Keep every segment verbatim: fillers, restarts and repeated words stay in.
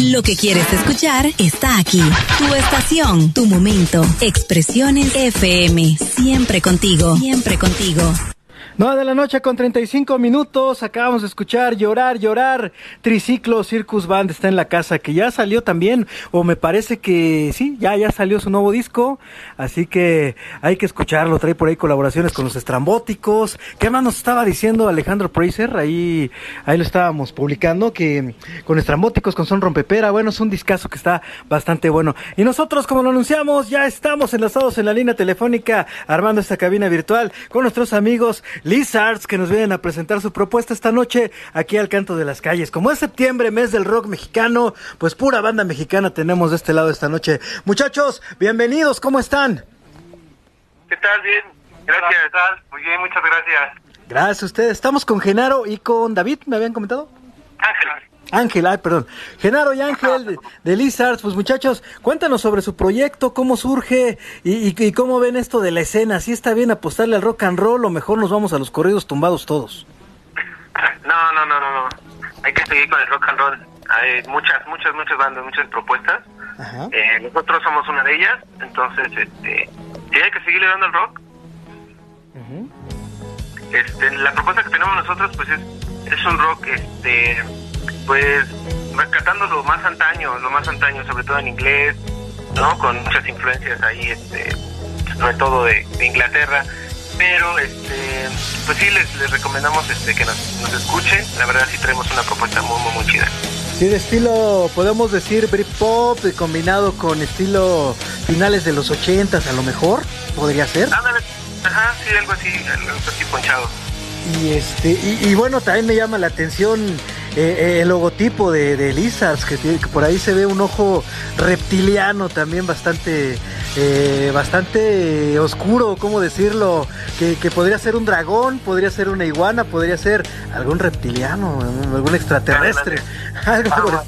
Lo que quieres escuchar está aquí. Tu estación, tu momento. Expresiones F M. Siempre contigo. Siempre contigo. nueve de la noche con treinta y cinco minutos, acabamos de escuchar Llorar, Llorar, Triciclo Circus Band está en la casa, que ya salió también, o me parece que sí, ya ya salió su nuevo disco, así que hay que escucharlo, trae por ahí colaboraciones con los Estrambóticos. ¿Qué más nos estaba diciendo Alejandro Preiser? Ahí, ahí lo estábamos publicando, que con Estrambóticos, con Son Rompepera, bueno, es un discazo que está bastante bueno. Y nosotros, como lo anunciamos, ya estamos enlazados en la línea telefónica, armando esta cabina virtual, con nuestros amigos Lizards, que nos vienen a presentar su propuesta esta noche aquí al Canto de las Calles. Como es septiembre, mes del rock mexicano, pues pura banda mexicana tenemos de este lado esta noche. Muchachos, bienvenidos, ¿cómo están? ¿Qué tal? Bien, gracias. ¿Qué tal? Muy bien, muchas gracias. Gracias a ustedes. Estamos con Genaro y con David, ¿me habían comentado? Ángel. Ángel, ay, perdón. Genaro y Ángel de, de Lizards. Pues muchachos, cuéntanos sobre su proyecto, cómo surge y, y, y cómo ven esto de la escena. ¿Si está bien apostarle al rock and roll o mejor nos vamos a los corridos tumbados todos? No, no, no, no, no. Hay que seguir con el rock and roll. Hay muchas, muchas, muchas bandas, muchas propuestas. Ajá. Eh, nosotros somos una de ellas, entonces, este, sí hay que seguirle dando al rock. Uh-huh. Este, la propuesta que tenemos nosotros, pues es, es un rock, este, pues rescatando lo más antaño, lo más antaño, sobre todo en inglés, ¿no? Con muchas influencias ahí, este, sobre todo de, de Inglaterra, pero este, pues sí les, les recomendamos este que nos, nos escuchen. La verdad sí traemos una propuesta muy muy muy chida. Sí, de estilo, podemos decir Britpop, combinado con estilo finales de los ochentas, a lo mejor, podría ser. Ándale, ajá, sí, algo así, algo así ponchado. Y este, y, y bueno, también me llama la atención eh, el logotipo de, de Lizards, que, que por ahí se ve un ojo reptiliano también bastante, eh, bastante oscuro, ¿cómo decirlo? Que, que podría ser un dragón, podría ser una iguana, podría ser algún reptiliano, algún extraterrestre. Algo por...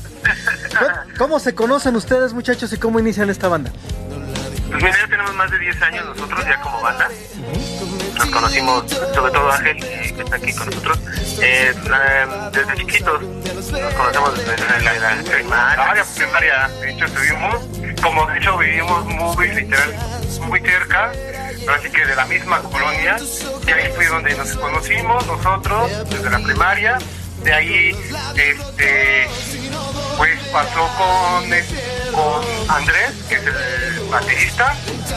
¿Cómo se conocen ustedes, muchachos, y cómo inician esta banda? Pues mira, ya tenemos más de diez años nosotros ya como banda. Nos conocimos, sobre todo Ángel, que está aquí con nosotros, eh, desde chiquitos. Nos conocemos desde la, la, la primaria, primaria. De hecho, estuvimos, como de hecho vivimos muy literal, muy cerca, pero así que de la misma colonia. Y ahí fue donde nos conocimos nosotros, desde la primaria. De ahí, este, pues pasó con, con Andrés, que es el baterista.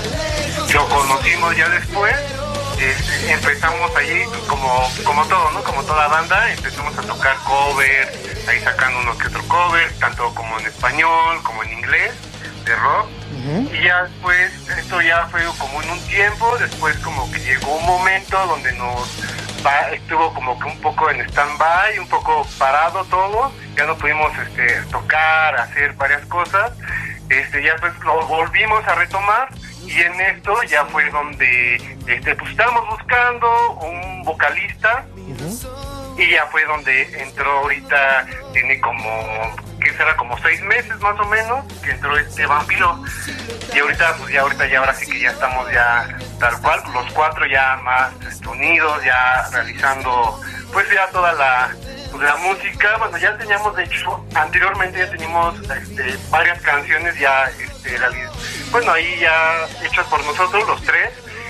Lo conocimos ya después. Este, empezamos ahí como como todo, ¿no? Como toda banda, empezamos a tocar cover, ahí sacando uno que otro cover, tanto como en español, como en inglés, de rock. Uh-huh. Y ya después, esto ya fue como en un tiempo, después como que llegó un momento donde nos va, estuvo como que un poco en stand-by, un poco parado todo, ya no pudimos este, tocar, hacer varias cosas, este, ya pues lo volvimos a retomar. Y en esto ya fue donde este, pues estábamos buscando un vocalista. Uh-huh. Y ya fue donde entró ahorita, tiene como, ¿qué será? Como seis meses más o menos, que entró este Vampiro. Y ahorita, pues ya ahorita ya ahora sí que ya estamos ya tal cual, los cuatro ya más este, unidos, ya realizando pues ya toda la, pues, la música. Bueno, ya teníamos, de hecho, anteriormente ya teníamos este, varias canciones ya este, realizadas. Bueno, ahí ya hechos por nosotros, los tres,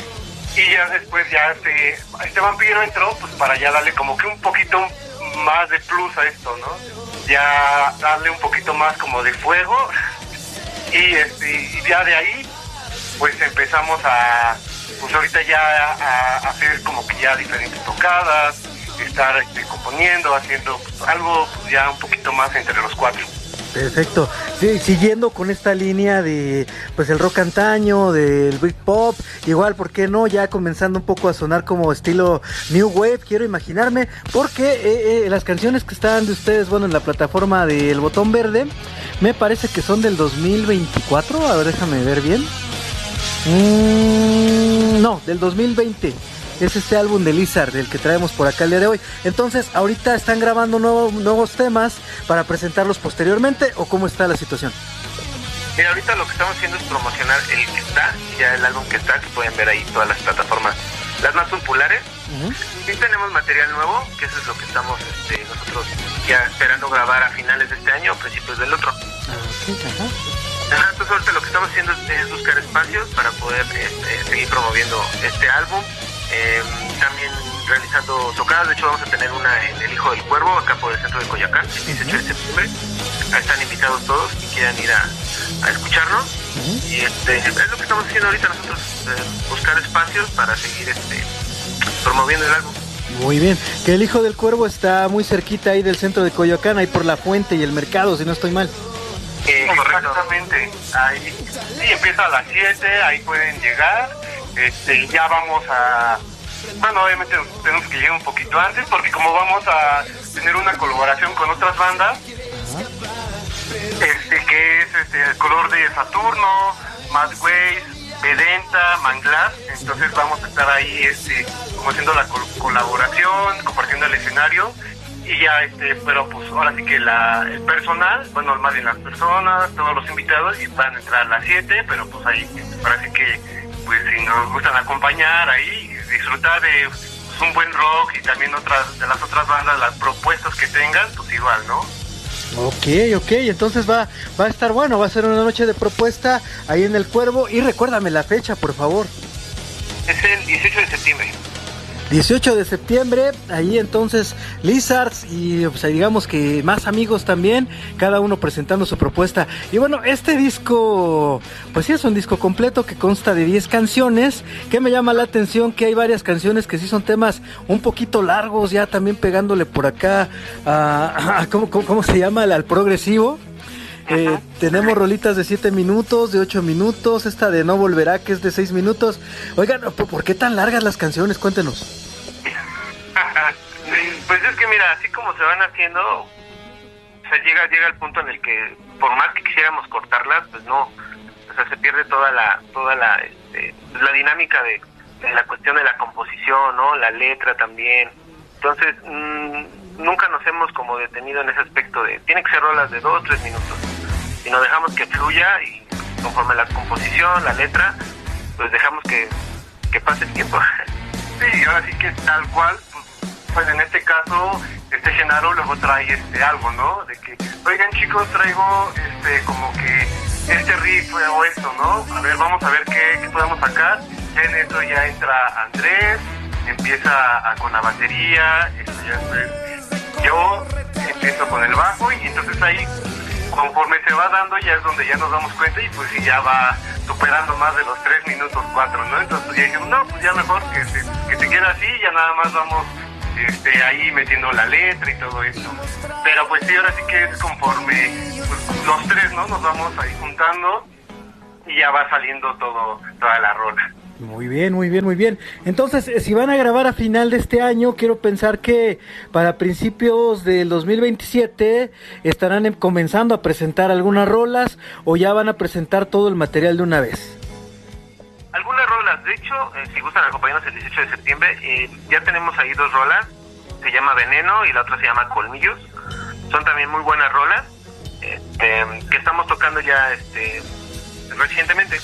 y ya después ya este, este Vampiro entró, pues para ya darle como que un poquito más de plus a esto, ¿no? Ya darle un poquito más como de fuego, y este y ya de ahí, pues empezamos a, pues ahorita ya a, a hacer como que ya diferentes tocadas, estar este, componiendo, haciendo pues, algo pues, ya un poquito más entre los cuatro. Perfecto. Sí, siguiendo con esta línea de pues el rock antaño, del Britpop, igual, ¿por qué no? Ya comenzando un poco a sonar como estilo New Wave, quiero imaginarme, porque eh, eh, las canciones que están de ustedes, bueno, en la plataforma del Botón Verde, me parece que son del dos mil veinticuatro, a ver, déjame ver bien. Mm, no, del dos mil veinte. Es este álbum de Lizard, del que traemos por acá el día de hoy. Entonces, ¿ahorita están grabando nuevo, nuevos temas para presentarlos posteriormente o cómo está la situación? Mira, ahorita lo que estamos haciendo es promocionar el que está, ya el álbum que está, que pueden ver ahí todas las plataformas. Las más populares Uh-huh. Sí tenemos material nuevo, que eso es lo que estamos este, nosotros ya esperando grabar a finales de este año o principios del otro. Uh-huh. Uh-huh. Entonces ahorita lo que estamos haciendo es, es buscar espacios para poder este, seguir promoviendo este álbum. Eh, también realizando tocadas, de hecho vamos a tener una en El Hijo del Cuervo, acá por el centro de Coyoacán, el dieciocho de septiembre. Ahí están invitados todos que quieran ir a, a escucharnos. Uh-huh. Y este, es lo que estamos haciendo ahorita nosotros, eh, buscar espacios para seguir este, promoviendo el álbum. Muy bien, que El Hijo del Cuervo está muy cerquita ahí del centro de Coyoacán, ahí por La Fuente y el mercado, si no estoy mal. Eh, Exactamente, ahí sí, empieza a las siete, ahí pueden llegar, este, ya vamos a, bueno, obviamente tenemos que llegar un poquito antes, porque como vamos a tener una colaboración con otras bandas, uh-huh. este, que es este, El Color de Saturno, Mad Ways, Vedenta, Manglas, entonces vamos a estar ahí, este, como haciendo la col- colaboración, compartiendo el escenario. Y ya, este, pero pues ahora sí que la, el personal, bueno, más bien las personas, todos los invitados, y van a entrar a las siete, pero pues ahí, ahora sí que, pues si nos gustan acompañar ahí, disfrutar de pues, un buen rock y también otras, de las otras bandas, las propuestas que tengan, pues igual, ¿no? Ok, ok, entonces va, va a estar bueno, va a ser una noche de propuesta ahí en El Cuervo, y recuérdame la fecha, por favor. Es el dieciocho de septiembre. dieciocho de septiembre, ahí entonces Lizards y pues, digamos que más amigos también, cada uno presentando su propuesta. Y bueno, este disco, pues sí es un disco completo que consta de diez canciones, que me llama la atención que hay varias canciones que sí son temas un poquito largos, ya también pegándole por acá a, a ¿cómo, cómo, cómo se llama? Al progresivo. Eh, tenemos rolitas de siete minutos, de ocho minutos, esta de No Volverá, que es de seis minutos. Oigan, ¿por qué tan largas las canciones? Cuéntenos. Pues es que mira, así como se van haciendo, o sea, llega, llega el punto en el que por más que quisiéramos cortarlas, pues no, o sea, se pierde toda la, toda la, este, la dinámica de, de la cuestión de la composición, ¿no? La letra también. Entonces, mmm, nunca nos hemos como detenido en ese aspecto de, tiene que ser rolas de dos, tres minutos. Y nos dejamos que fluya y conforme la composición, la letra, pues dejamos que, que pase el tiempo. Sí, ahora sí que tal cual, pues, pues en este caso, este Genaro luego trae este algo, ¿no? De que, oigan chicos, traigo este como que este riff o esto, ¿no? A ver, vamos a ver qué, qué podemos sacar. En eso ya entra Andrés, empieza a, con la batería, esto ya pues, yo empiezo con el bajo y entonces ahí conforme se va dando ya es donde ya nos damos cuenta y pues ya va superando más de los tres minutos cuatro, ¿no? Entonces pues ya dijimos, no, pues ya mejor que se, que se quede así, ya nada más vamos este, ahí metiendo la letra y todo esto. Pero pues sí, ahora sí que es conforme pues, los tres, ¿no? Nos vamos ahí juntando y ya va saliendo todo, toda la rola. Muy bien, muy bien, muy bien. Entonces, si van a grabar a final de este año, quiero pensar que para principios del dos mil veintisiete estarán em- comenzando a presentar algunas rolas o ya van a presentar todo el material de una vez. Algunas rolas, de hecho, eh, si gustan acompañarnos el dieciocho de septiembre, eh, ya tenemos ahí dos rolas, se llama Veneno y la otra se llama Colmillos. Son también muy buenas rolas, este, que estamos tocando ya este, recientemente.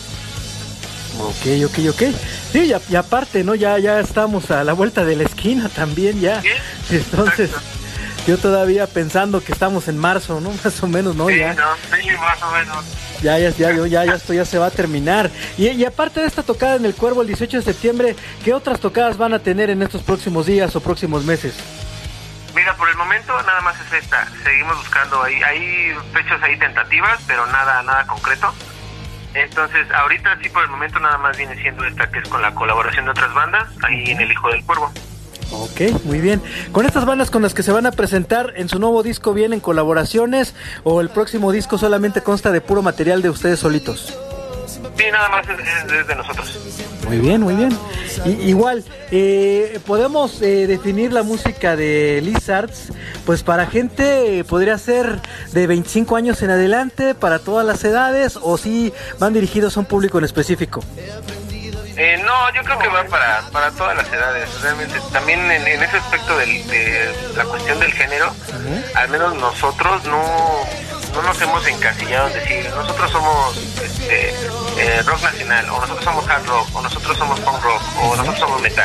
Ok, ok, ok. Sí, y, a, y aparte, ¿no? Ya, ya estamos a la vuelta de la esquina también, ya. ¿Sí? Entonces, exacto. Yo todavía pensando que estamos en marzo, ¿no? Más o menos, ¿no? Sí, ya. no, sí, más o menos. Ya, ya, ya, ya, ya, ya esto ya se va a terminar. Y, y aparte de esta tocada en El Cuervo el dieciocho de septiembre, ¿qué otras tocadas van a tener en estos próximos días o próximos meses? Mira, por el momento nada más es esta. Seguimos buscando ahí, hay fechas ahí tentativas, pero nada, nada concreto. Entonces, ahorita sí, por el momento nada más viene siendo esta, que es con la colaboración de otras bandas, ahí en El Hijo del Cuervo. Ok, muy bien. ¿Con estas bandas con las que se van a presentar en su nuevo disco vienen colaboraciones o el próximo disco solamente consta de puro material de ustedes solitos? Sí, nada más es, es, es de nosotros. Muy bien, muy bien. Y, igual, eh, podemos eh, definir la música de Lizards, pues para gente eh, podría ser de veinticinco años en adelante, para todas las edades, o si van dirigidos a un público en específico. Eh, no, yo creo que va para, para todas las edades, realmente. También en, en ese aspecto del, de la cuestión del género, uh-huh. Al menos nosotros no, no nos hemos encasillado en decir, nosotros somos este, eh, rock nacional, o nosotros somos hard rock, o nosotros somos punk rock, o uh-huh. nosotros somos metal.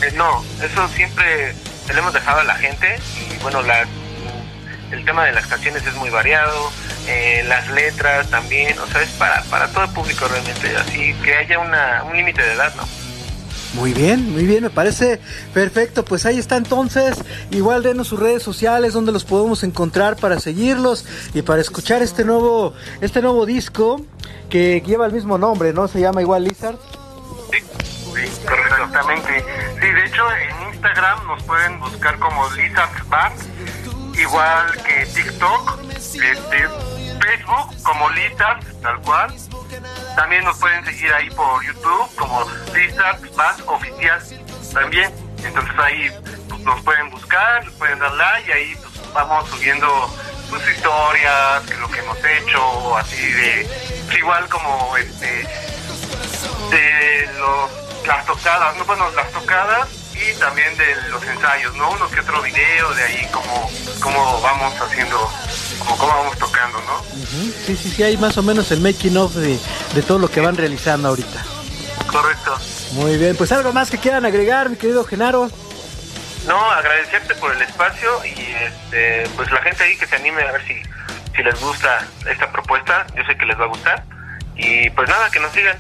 Eh, no, eso siempre se lo hemos dejado a la gente y bueno, la, el tema de las canciones es muy variado, eh, las letras también, o sea, es para, para todo el público realmente, así que haya una, un límite de edad, ¿no? Muy bien, muy bien, me parece perfecto. Pues ahí está entonces. Igual denos sus redes sociales donde los podemos encontrar para seguirlos y para escuchar este nuevo este nuevo disco que lleva el mismo nombre, ¿no? Se llama igual Lizard. Sí, sí, correctamente. Sí, de hecho en Instagram nos pueden buscar como Lizard Band, igual que TikTok, este, Facebook como Lizard, tal cual. También nos pueden seguir ahí por YouTube como Lizard Band Oficial también. Entonces ahí pues, nos pueden buscar, pueden dar like y ahí pues, vamos subiendo sus historias, que lo que hemos hecho, así de pues, igual como este de los, las tocadas, no bueno las tocadas y también de los ensayos, ¿no? Uno que otro video de ahí como cómo vamos haciendo, como cómo vamos tocando, ¿no? Uh-huh. Sí, sí, sí, hay más o menos el making of de, de todo lo que van realizando ahorita. Correcto. Muy bien, pues algo más que quieran agregar, mi querido Genaro. No, agradecerte por el espacio y este, pues la gente ahí que se anime a ver si, si les gusta esta propuesta, yo sé que les va a gustar y pues nada, que nos sigan.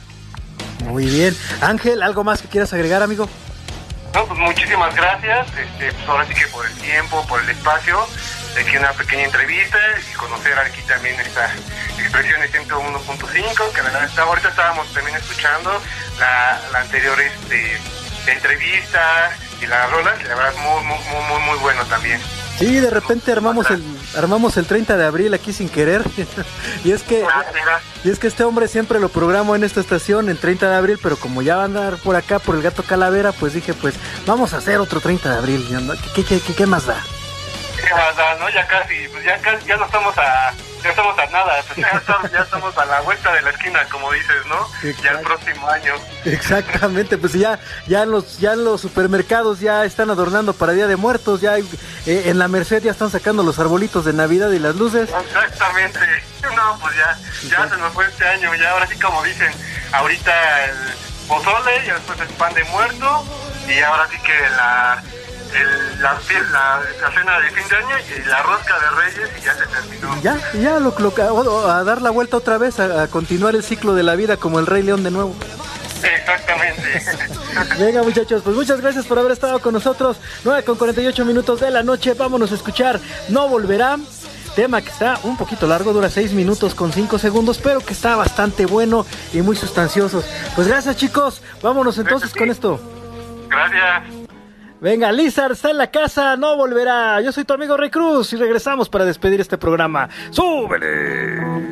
Muy bien, Ángel, ¿algo más que quieras agregar, amigo? No, pues muchísimas gracias, este, pues ahora sí que por el tiempo, por el espacio, de aquí una pequeña entrevista y conocer aquí también esta expresión de ciento uno punto cinco, que la verdad está, ahorita estábamos también escuchando la, la anterior este, entrevista y las rolas, y la verdad muy, muy, muy, muy, muy bueno también. Sí, de repente armamos el armamos el treinta de abril aquí sin querer. y es que y es que este hombre siempre lo programo en esta estación en treinta de abril, pero como ya va a andar por acá por el Gato Calavera, pues dije, pues vamos a hacer otro treinta de abril. ¿Qué, qué, qué, qué más da? ¿Qué más da, no? Ya casi, pues ya casi, ya no estamos a ya estamos a nada, pues ya estamos, ya estamos a la vuelta de la esquina, como dices, ¿no? Exacto. Ya el próximo año. Exactamente, pues ya ya los ya los supermercados ya están adornando para Día de Muertos, ya hay, eh, en la Merced ya están sacando los arbolitos de Navidad y las luces. Exactamente. No, pues ya ya se nos fue este año, ya ahora sí como dicen, ahorita el pozole y después el pan de muerto y ahora sí que la El, la, la, la cena de fin de año y la rosca de Reyes y ya se terminó. Ya, ya lo, lo a, a dar la vuelta otra vez, a, a continuar el ciclo de la vida como el Rey León de nuevo. Exactamente. Venga, muchachos, pues muchas gracias por haber estado con nosotros. nueve con cuarenta y ocho minutos de la noche. Vámonos a escuchar No Volverá. Tema que está un poquito largo, dura seis minutos con cinco segundos, pero que está bastante bueno y muy sustancioso. Pues gracias, chicos. Vámonos entonces con esto. Gracias. Venga, Lizard está en la casa, No Volverá. Yo soy tu amigo Rey Cruz y regresamos para despedir este programa. ¡Súbele!